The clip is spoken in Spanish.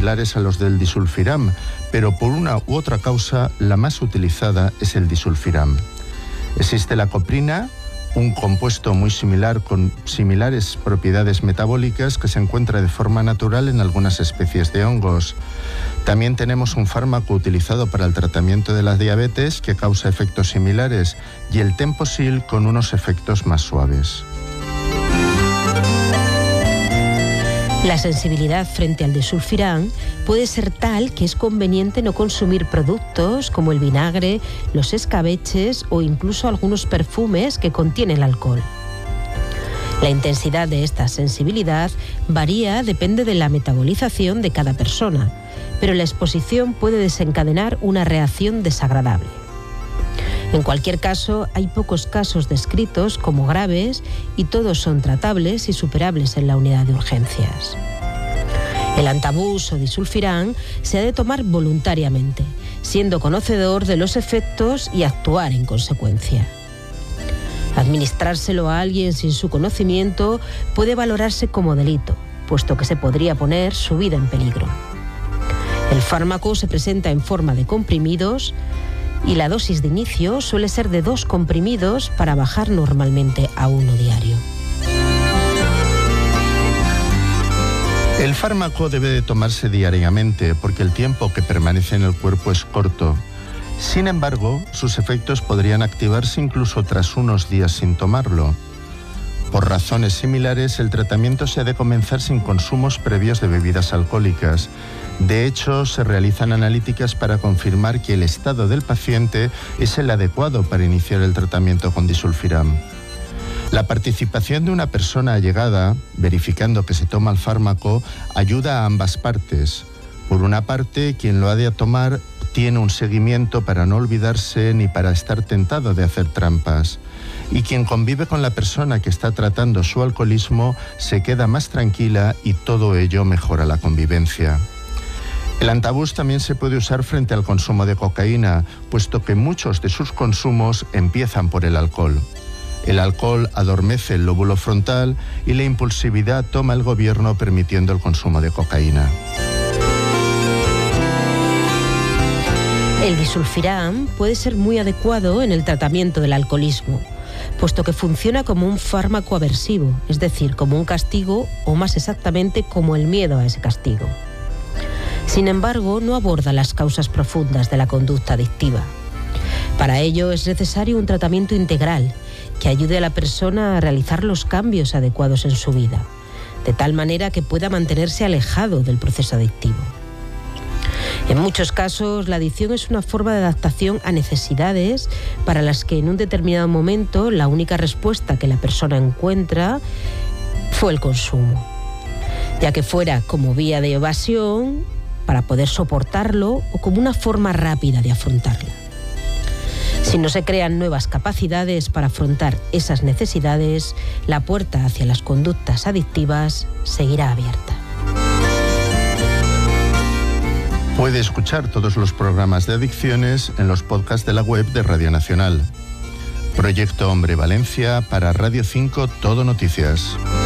similares a los del disulfiram, pero por una u otra causa la más utilizada es el disulfiram. Existe la coprina, un compuesto muy similar con similares propiedades metabólicas que se encuentra de forma natural en algunas especies de hongos. También tenemos un fármaco utilizado para el tratamiento de la diabetes que causa efectos similares y el Temposil con unos efectos más suaves. La sensibilidad frente al disulfiram puede ser tal que es conveniente no consumir productos como el vinagre, los escabeches o incluso algunos perfumes que contienen alcohol. La intensidad de esta sensibilidad varía, depende de la metabolización de cada persona, pero la exposición puede desencadenar una reacción desagradable. En cualquier caso, hay pocos casos descritos como graves y todos son tratables y superables en la unidad de urgencias. El antabús o disulfiram se ha de tomar voluntariamente, siendo conocedor de los efectos y actuar en consecuencia. Administrárselo a alguien sin su conocimiento puede valorarse como delito, puesto que se podría poner su vida en peligro. El fármaco se presenta en forma de comprimidos y la dosis de inicio suele ser de 2 comprimidos para bajar normalmente a 1 diario. El fármaco debe de tomarse diariamente porque el tiempo que permanece en el cuerpo es corto. Sin embargo, sus efectos podrían activarse incluso tras unos días sin tomarlo. Por razones similares, el tratamiento se ha de comenzar sin consumos previos de bebidas alcohólicas. De hecho, se realizan analíticas para confirmar que el estado del paciente es el adecuado para iniciar el tratamiento con disulfiram. La participación de una persona allegada, verificando que se toma el fármaco, ayuda a ambas partes. Por una parte, quien lo ha de tomar tiene un seguimiento para no olvidarse ni para estar tentado de hacer trampas. Y quien convive con la persona que está tratando su alcoholismo se queda más tranquila y todo ello mejora la convivencia. El antabús también se puede usar frente al consumo de cocaína, puesto que muchos de sus consumos empiezan por el alcohol. El alcohol adormece el lóbulo frontal y la impulsividad toma el gobierno permitiendo el consumo de cocaína. El disulfiram puede ser muy adecuado en el tratamiento del alcoholismo, puesto que funciona como un fármaco aversivo, es decir, como un castigo o más exactamente como el miedo a ese castigo. Sin embargo, no aborda las causas profundas de la conducta adictiva. Para ello es necesario un tratamiento integral que ayude a la persona a realizar los cambios adecuados en su vida, de tal manera que pueda mantenerse alejado del proceso adictivo. En muchos casos, la adicción es una forma de adaptación a necesidades para las que en un determinado momento la única respuesta que la persona encuentra fue el consumo, ya que fuera como vía de evasión para poder soportarlo o como una forma rápida de afrontarla. Si no se crean nuevas capacidades para afrontar esas necesidades, la puerta hacia las conductas adictivas seguirá abierta. Puede escuchar todos los programas de adicciones en los podcasts de la web de Radio Nacional. Proyecto Hombre Valencia para Radio 5 Todo Noticias.